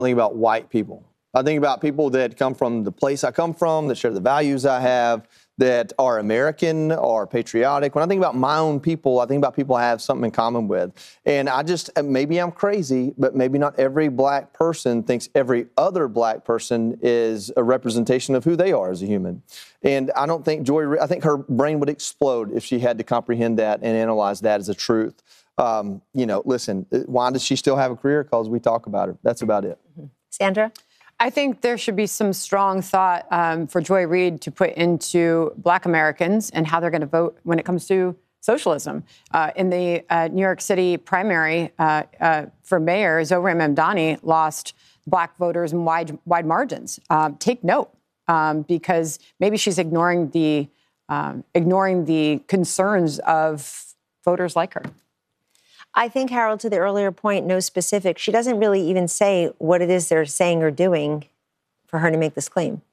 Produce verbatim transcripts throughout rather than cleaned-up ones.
I think about white people. I think about people that come from the place I come from, that share the values I have, that are American, are patriotic. When I think about my own people, I think about people I have something in common with. And I just, maybe I'm crazy, but maybe not every black person thinks every other black person is a representation of who they are as a human. And I don't think Joy, I think her brain would explode if she had to comprehend that and analyze that as a truth. Um, you know, listen, why does she still have a career? Because we talk about her. That's about it. Mm-hmm. Sandra? I think there should be some strong thought um, for Joy Reid to put into Black Americans and how they're going to vote when it comes to socialism. Uh, in the uh, New York City primary uh, uh, for mayor, Zohran Mamdani lost Black voters in wide, wide margins. Um, take note, um, because maybe she's ignoring the um, ignoring the concerns of voters like her. I think, Harold, to the earlier point, no specifics. She doesn't really even say what it is they're saying or doing for her to make this claim.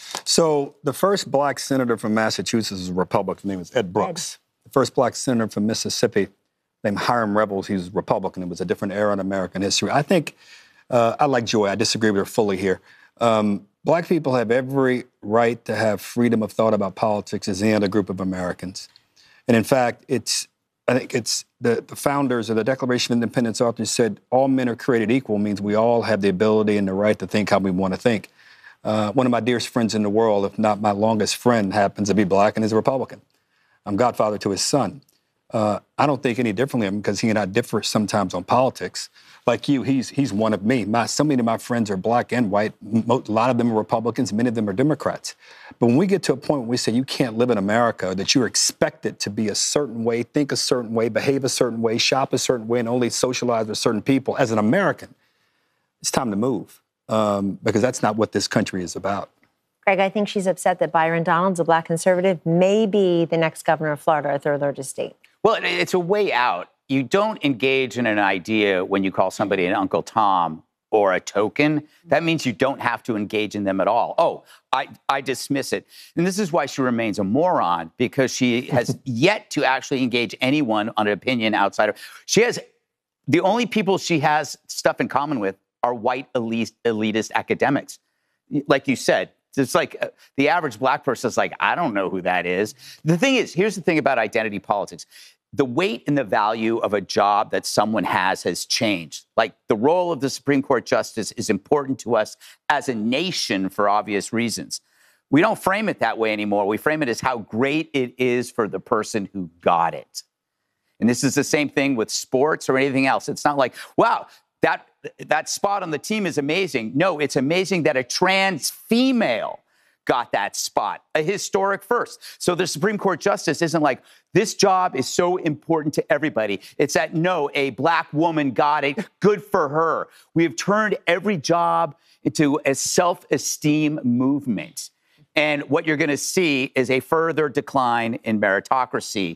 So the first black senator from Massachusetts is a Republican. His name was Ed Brooks. Ed. The first black senator from Mississippi, named Hiram Rebels, he was Republican. It was a different era in American history. I think, uh, I like Joy. I disagree with her fully here. Um, black people have every right to have freedom of thought about politics as any other group of Americans. And in fact, it's I think it's the, the founders of the Declaration of Independence authors said all men are created equal means we all have the ability and the right to think how we want to think. Uh, one of my dearest friends in the world, if not my longest friend, happens to be black and is a Republican. I'm godfather to his son. Uh, I don't think any differently of him because he and I differ sometimes on politics. Like you, he's he's one of me. My, so many of my friends are black and white. Mo- a lot of them are Republicans. Many of them are Democrats. But when we get to a point when we say you can't live in America, that you're expected to be a certain way, think a certain way, behave a certain way, shop a certain way, and only socialize with certain people, as an American, it's time to move um, because that's not what this country is about. Greg, I think she's upset that Byron Donalds, a black conservative, may be the next governor of Florida, our third largest state. Well, it's a way out. You don't engage in an idea when you call somebody an Uncle Tom or a token. That means you don't have to engage in them at all. Oh, I, I dismiss it. And this is why she remains a moron, because she has yet to actually engage anyone on an opinion outside of... She has... The only people she has stuff in common with are white elite, elitist academics. Like you said, it's like uh, the average black person is like, I don't know who that is. The thing is, here's the thing about identity politics. The weight and the value of a job that someone has has changed. Like the role of the Supreme Court justice is important to us as a nation for obvious reasons. We don't frame it that way anymore. We frame it as how great it is for the person who got it. And this is the same thing with sports or anything else. It's not like, wow, that that spot on the team is amazing. No, it's amazing that a trans female got that spot, a historic first. So the Supreme Court justice isn't like, this job is so important to everybody. It's that, no, a black woman got it. Good for her. We have turned every job into a self-esteem movement. And what you're going to see is a further decline in meritocracy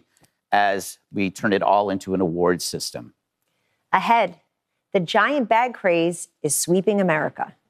as we turn it all into an award system. Ahead, the giant bag craze is sweeping America.